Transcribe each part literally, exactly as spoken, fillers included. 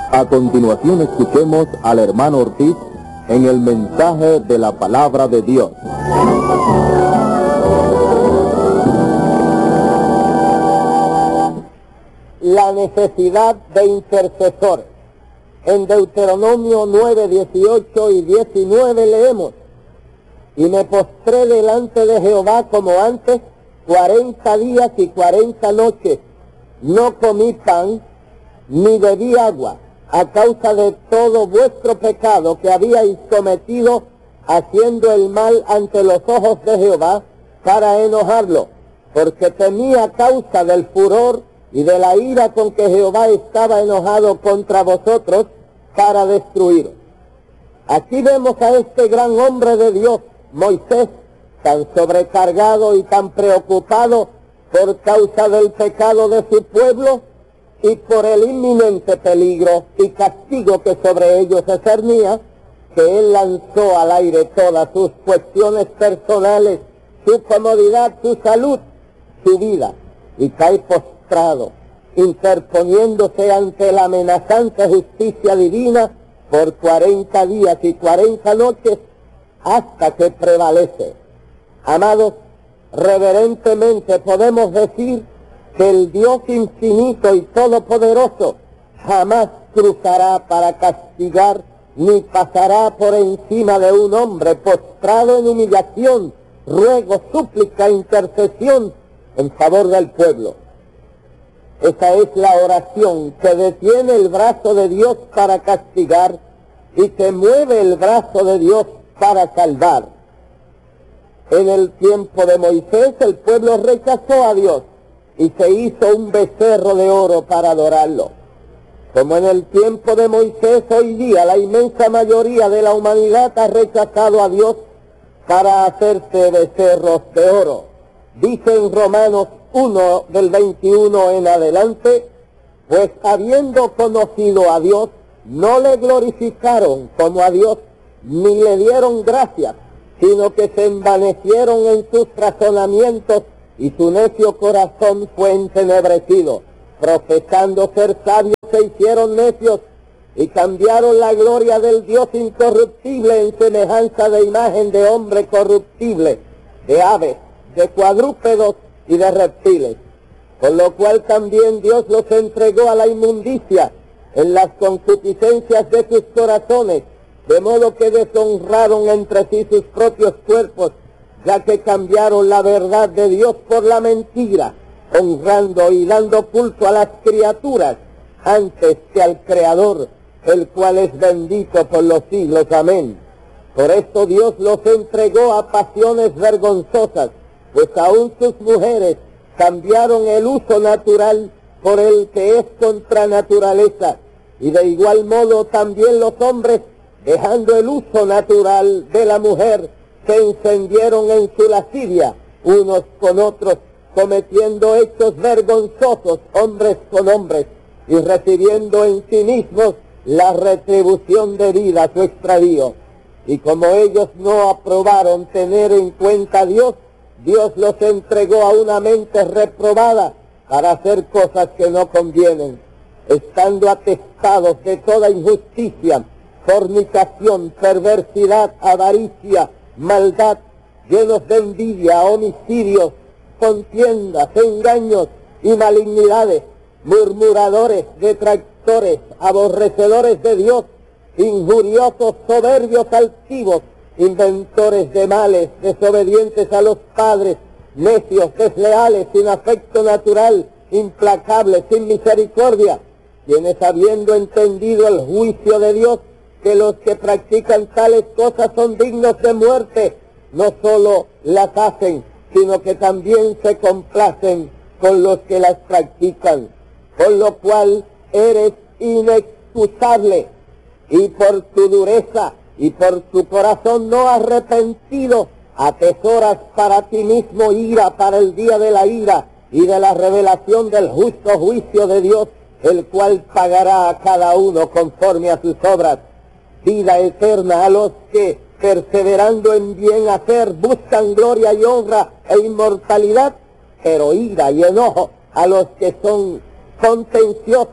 A continuación escuchemos al hermano Ortiz en el mensaje de la palabra de Dios. La necesidad de intercesores. En Deuteronomio nueve, dieciocho y diecinueve leemos: y me postré delante de Jehová como antes, cuarenta días y cuarenta noches. No comí pan, ni bebí agua, a causa de todo vuestro pecado que habíais cometido, haciendo el mal ante los ojos de Jehová, para enojarlo, porque temía a causa del furor y de la ira con que Jehová estaba enojado contra vosotros, para destruiros. Aquí vemos a este gran hombre de Dios, Moisés, tan sobrecargado y tan preocupado por causa del pecado de su pueblo y por el inminente peligro y castigo que sobre ellos se cernía, que él lanzó al aire todas sus cuestiones personales, su comodidad, su salud, su vida, y cae postrado, interponiéndose ante la amenazante justicia divina por cuarenta días y cuarenta noches, hasta que prevalece. Amados, reverentemente podemos decir que el Dios infinito y todopoderoso jamás cruzará para castigar, ni pasará por encima de un hombre postrado en humillación, ruego, súplica, intercesión en favor del pueblo. Esa es la oración que detiene el brazo de Dios para castigar y que mueve el brazo de Dios para salvar. En el tiempo de Moisés el pueblo rechazó a Dios y se hizo un becerro de oro para adorarlo. Como en el tiempo de Moisés, hoy día la inmensa mayoría de la humanidad ha rechazado a Dios para hacerse becerros de oro. Dice en Romanos uno del veintiuno en adelante: pues habiendo conocido a Dios, no le glorificaron como a Dios, ni le dieron gracias, sino que se envanecieron en sus razonamientos, y su necio corazón fue entenebrecido. Profesando ser sabios, se hicieron necios, y cambiaron la gloria del Dios incorruptible en semejanza de imagen de hombre corruptible, de aves, de cuadrúpedos y de reptiles. Con lo cual también Dios los entregó a la inmundicia en las concupiscencias de sus corazones, de modo que deshonraron entre sí sus propios cuerpos, ya que cambiaron la verdad de Dios por la mentira, honrando y dando culto a las criaturas antes que al Creador, el cual es bendito por los siglos. Amén. Por esto Dios los entregó a pasiones vergonzosas, pues aún sus mujeres cambiaron el uso natural por el que es contra naturaleza, y de igual modo también los hombres, dejando el uso natural de la mujer, se encendieron en su lascivia unos con otros, cometiendo hechos vergonzosos hombres con hombres, y recibiendo en sí mismos la retribución debida a su extravío. Y como ellos no aprobaron tener en cuenta a Dios, Dios los entregó a una mente reprobada para hacer cosas que no convienen, estando atestados de toda injusticia, fornicación, perversidad, avaricia, maldad, llenos de envidia, homicidios, contiendas, engaños y malignidades, murmuradores, detractores, aborrecedores de Dios, injuriosos, soberbios, altivos, inventores de males, desobedientes a los padres, necios, desleales, sin afecto natural, implacables, sin misericordia, quienes habiendo entendido el juicio de Dios, que los que practican tales cosas son dignos de muerte, no solo las hacen, sino que también se complacen con los que las practican, con lo cual eres inexcusable, y por tu dureza y por tu corazón no arrepentido, atesoras para ti mismo ira para el día de la ira y de la revelación del justo juicio de Dios, el cual pagará a cada uno conforme a sus obras. Vida eterna a los que, perseverando en bien hacer, buscan gloria y honra e inmortalidad, pero ira y enojo a los que son contenciosos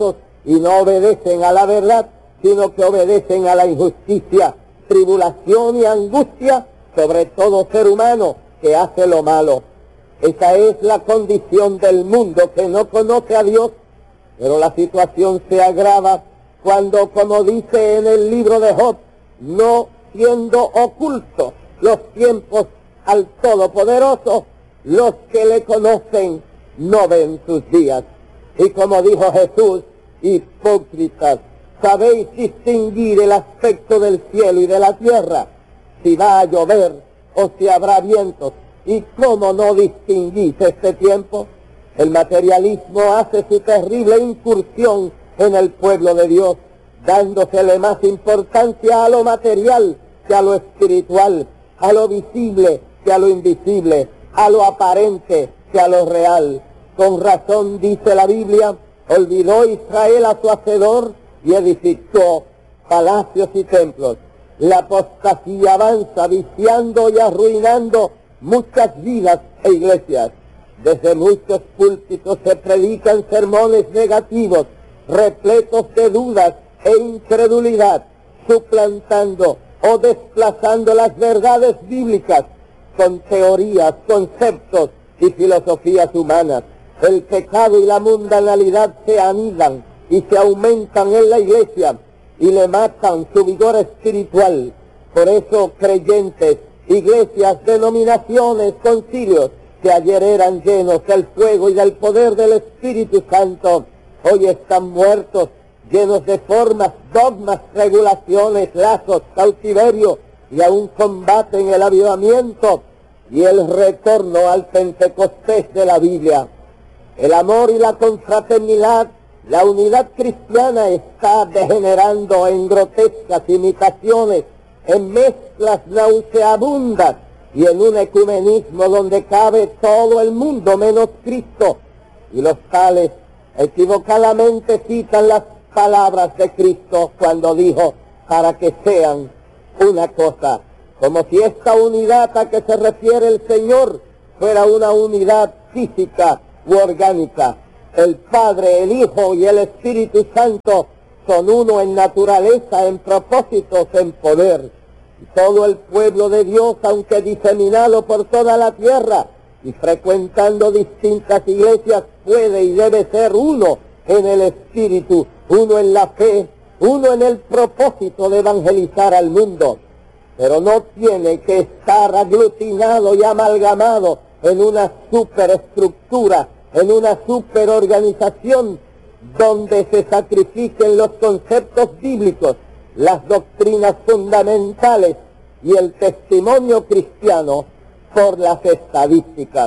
y no obedecen a la verdad, sino que obedecen a la injusticia, tribulación y angustia sobre todo ser humano que hace lo malo. Esa es la condición del mundo que no conoce a Dios, pero la situación se agrava cuando, como dice en el libro de Job, no siendo ocultos los tiempos al Todopoderoso, los que le conocen no ven sus días. Y como dijo Jesús, hipócritas, sabéis distinguir el aspecto del cielo y de la tierra, si va a llover o si habrá vientos. ¿Y cómo no distinguís este tiempo? El materialismo hace su terrible incursión en el pueblo de Dios, dándosele más importancia a lo material que a lo espiritual, a lo visible que a lo invisible, a lo aparente que a lo real. Con razón dice la Biblia, olvidó Israel a su hacedor y edificó palacios y templos. La apostasía avanza viciando y arruinando muchas vidas e iglesias. Desde muchos púlpitos se predican sermones negativos, repletos de dudas e incredulidad, suplantando o desplazando las verdades bíblicas con teorías, conceptos y filosofías humanas. El pecado y la mundanalidad se anidan y se aumentan en la iglesia y le matan su vigor espiritual. Por eso creyentes, iglesias, denominaciones, concilios, que ayer eran llenos del fuego y del poder del Espíritu Santo, hoy están muertos, llenos de formas, dogmas, regulaciones, lazos, cautiverio, y aún combaten el avivamiento y el retorno al Pentecostés de la Biblia. El amor y la confraternidad, la unidad cristiana está degenerando en grotescas imitaciones, en mezclas nauseabundas y en un ecumenismo donde cabe todo el mundo menos Cristo. Y los tales equivocadamente citan las palabras de Cristo cuando dijo, para que sean una cosa, como si esta unidad a que se refiere el Señor fuera una unidad física u orgánica. El Padre, el Hijo y el Espíritu Santo son uno en naturaleza, en propósitos, en poder. Y todo el pueblo de Dios, aunque diseminado por toda la tierra y frecuentando distintas iglesias, puede y debe ser uno en el Espíritu, uno en la fe, uno en el propósito de evangelizar al mundo. Pero no tiene que estar aglutinado y amalgamado en una superestructura, en una superorganización donde se sacrifiquen los conceptos bíblicos, las doctrinas fundamentales y el testimonio cristiano por las estadísticas.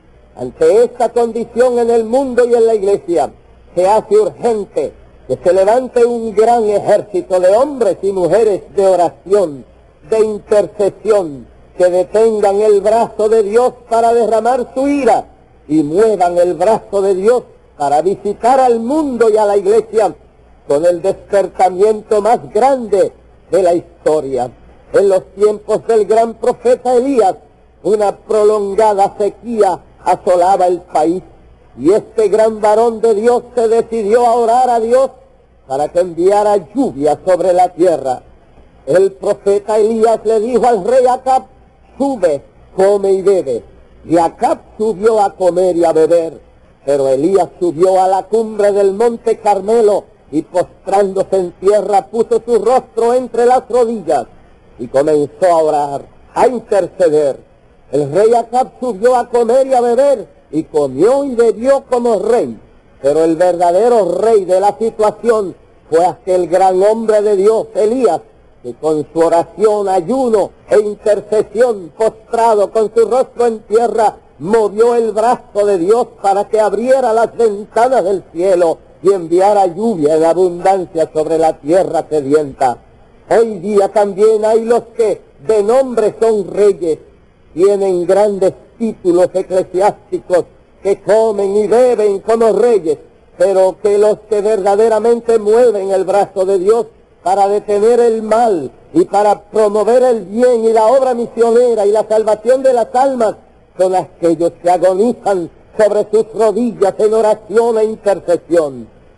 Ante esta condición en el mundo y en la iglesia, se hace urgente que se levante un gran ejército de hombres y mujeres de oración, de intercesión, que detengan el brazo de Dios para derramar su ira y muevan el brazo de Dios para visitar al mundo y a la iglesia con el despertamiento más grande de la historia. En los tiempos del gran profeta Elías, una prolongada sequía asolaba el país, y este gran varón de Dios se decidió a orar a Dios para que enviara lluvia sobre la tierra. El profeta Elías le dijo al rey Acab, sube, come y bebe. Y Acab subió a comer y a beber, pero Elías subió a la cumbre del monte Carmelo y postrándose en tierra puso su rostro entre las rodillas y comenzó a orar, a interceder. El rey Acab subió a comer y a beber y comió y bebió como rey, pero el verdadero rey de la situación fue aquel gran hombre de Dios, Elías, que con su oración, ayuno e intercesión, postrado con su rostro en tierra, movió el brazo de Dios para que abriera las ventanas del cielo y enviara lluvia en abundancia sobre la tierra sedienta. Hoy día también hay los que de nombre son reyes, tienen grandes títulos eclesiásticos, que comen y beben como reyes, pero que los que verdaderamente mueven el brazo de Dios para detener el mal y para promover el bien y la obra misionera y la salvación de las almas, son aquellos que agonizan sobre sus rodillas en oración e intercesión.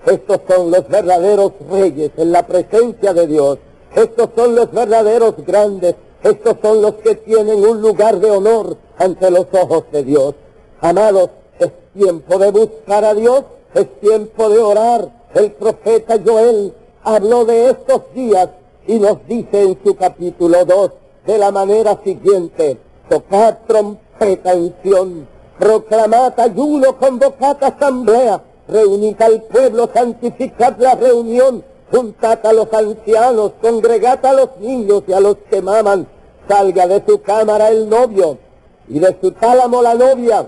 Estos son los verdaderos reyes en la presencia de Dios. Estos son los verdaderos grandes. Estos son los que tienen un lugar de honor ante los ojos de Dios. Amados, es tiempo de buscar a Dios, es tiempo de orar. El profeta Joel habló de estos días y nos dice en su capítulo dos de la manera siguiente: tocad trompeta en Sión, proclamad ayuno, convocad asamblea, reunid al pueblo, santificad la reunión, juntad a los ancianos, congregad a los niños y a los que maman. Salga de su cámara el novio y de su tálamo la novia.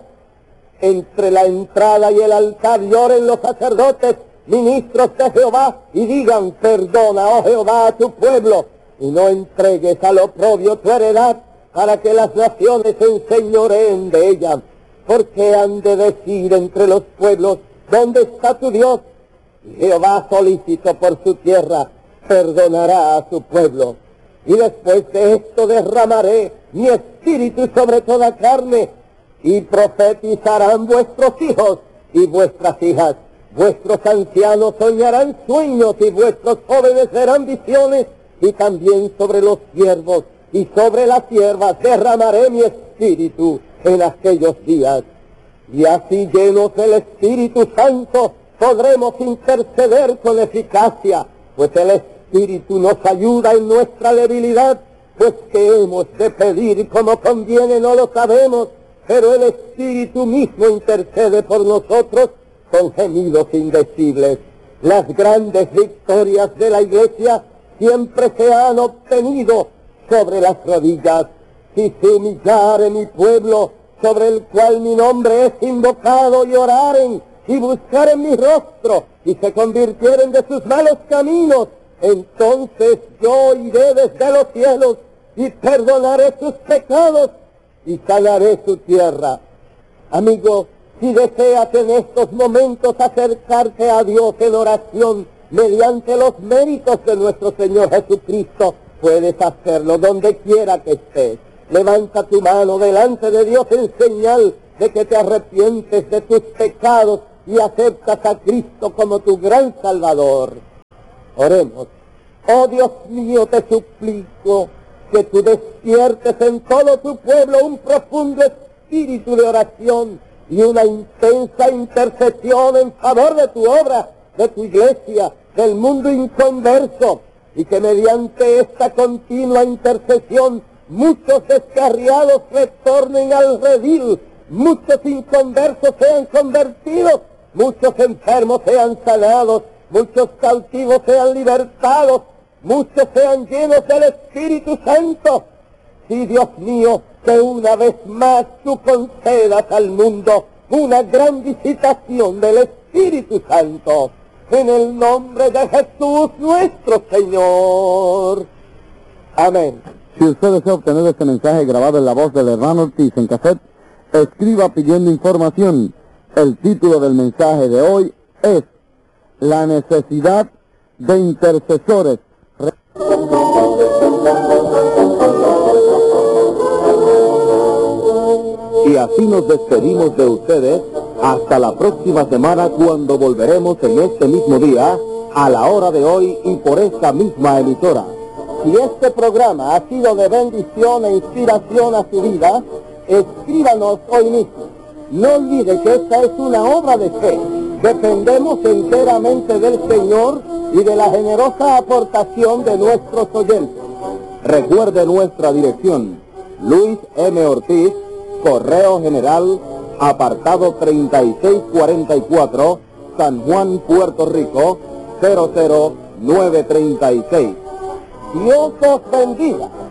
Entre la entrada y el altar lloren los sacerdotes, ministros de Jehová, y digan: perdona, oh Jehová, a tu pueblo, y no entregues al oprobio tu heredad, para que las naciones se enseñoreen de ella. Porque han de decir entre los pueblos: ¿dónde está tu Dios? Y Jehová, solícito por su tierra, perdonará a su pueblo. Y después de esto derramaré mi espíritu sobre toda carne, y profetizarán vuestros hijos y vuestras hijas. Vuestros ancianos soñarán sueños, y vuestros jóvenes verán visiones, y también sobre los siervos y sobre las siervas derramaré mi espíritu en aquellos días. Y así, llenos del Espíritu Santo, podremos interceder con eficacia, pues el Espíritu nos ayuda en nuestra debilidad, pues que hemos de pedir como conviene no lo sabemos, pero el Espíritu mismo intercede por nosotros con gemidos indecibles. Las grandes victorias de la Iglesia siempre se han obtenido sobre las rodillas. Si se humillare mi pueblo, sobre el cual mi nombre es invocado, y oraren y buscaren mi rostro, y se convirtieren de sus malos caminos, entonces yo iré desde los cielos y perdonaré sus pecados y sanaré su tierra. Amigo, si deseas en estos momentos acercarte a Dios en oración mediante los méritos de nuestro Señor Jesucristo, puedes hacerlo donde quiera que estés. Levanta tu mano delante de Dios en señal de que te arrepientes de tus pecados y aceptas a Cristo como tu gran Salvador. Oremos. Oh Dios mío, te suplico que tú despiertes en todo tu pueblo un profundo espíritu de oración y una intensa intercesión en favor de tu obra, de tu iglesia, del mundo inconverso, y que mediante esta continua intercesión muchos descarriados retornen al redil, muchos inconversos sean convertidos, muchos enfermos sean sanados, muchos cautivos sean libertados, muchos sean llenos del Espíritu Santo. Sí, Dios mío, que una vez más tú concedas al mundo una gran visitación del Espíritu Santo. En el nombre de Jesús nuestro Señor. Amén. Si usted desea obtener este mensaje grabado en la voz del hermano Ortiz en cassette, escriba pidiendo información. El título del mensaje de hoy es La necesidad de intercesores. Y así nos despedimos de ustedes hasta la próxima semana, cuando volveremos en este mismo día, a la hora de hoy y por esta misma emisora. Si este programa ha sido de bendición e inspiración a su vida, escríbanos hoy mismo. No olvide que esta es una obra de fe. Dependemos enteramente del Señor y de la generosa aportación de nuestros oyentes. Recuerde nuestra dirección: Luis M. Ortiz, Correo General, apartado treinta y seis cuarenta y cuatro, San Juan, Puerto Rico, cero cero nueve treinta y seis. Dios os bendiga.